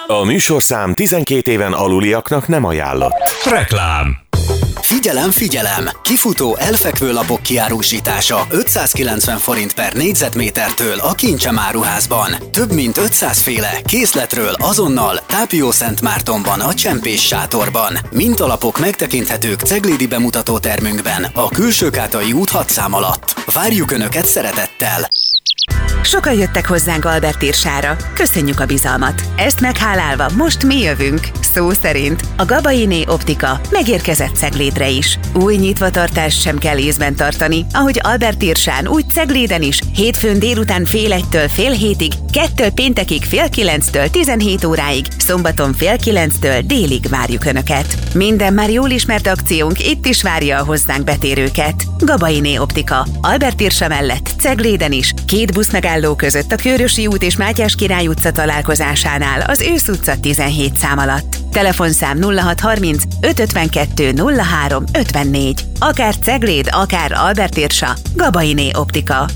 A műsorszám 12 éven aluliaknak nem ajánlott. Reklám. Figyelem, figyelem! Kifutó elfekvő lapok kiárusítása 590 forint per négyzetmétertől a Kincsem áruházban. Több mint 500 féle készletről azonnal Tápiószentmártonban a Csempés sátorban. Mintalapok megtekinthetők ceglédi bemutatótermünkben a Külsőkátai út 6 szám alatt. Várjuk Önöket szeretettel! Sokan jöttek hozzánk Albert Irsára. Köszönjük a bizalmat. Ezt meghálálva most mi jövünk. Szó szerint a Gabainé Optika megérkezett Ceglédre is. Új nyitvatartást sem kell észben tartani, ahogy Albert Irsán, úgy Cegléden is. Hétfőn délután fél 1-től fél 7-ig, kettől péntekig fél 9-től 17 óráig, szombaton fél 9-től délig várjuk Önöket. Minden már jól ismert akciónk itt is várja a hozzánk betérőket. Gabainé Optika. Albert Irsa mellett Cegléden is, 2 buszmegálló között a Kőrösi út és Mátyás Király utca találkozásánál az Ősz utca 17 szám alatt. Telefonszám 0630 552 03 54. Akár Cegléd, akár Albert Irsa. Gabainé Optika.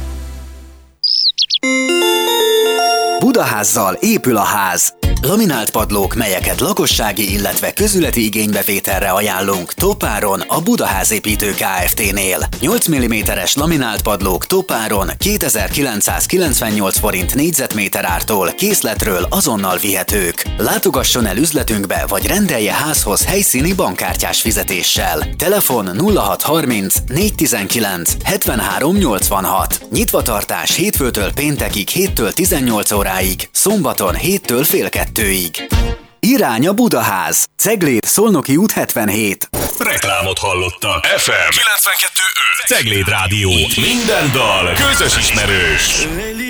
Budaházzal épül a ház. Laminált padlók, melyeket lakossági, illetve közületi igénybevételre ajánlunk Topáron a Budaházépítő Kft-nél. 8 mm-es laminált padlók Topáron 2998 forint négyzetméter ártól készletről azonnal vihetők. Látogasson el üzletünkbe, vagy rendelje házhoz helyszíni bankkártyás fizetéssel. Telefon 0630 419 73 86. Nyitvatartás hétfőtől péntekig 7-től 18 óráig, szombaton 7-től fél 2-ig. Irány a Budaház. Cegléd, Szolnoki út 77. Reklámot hallottak. FM 92.5. Cegléd Rádió. Minden dal közös ismerős.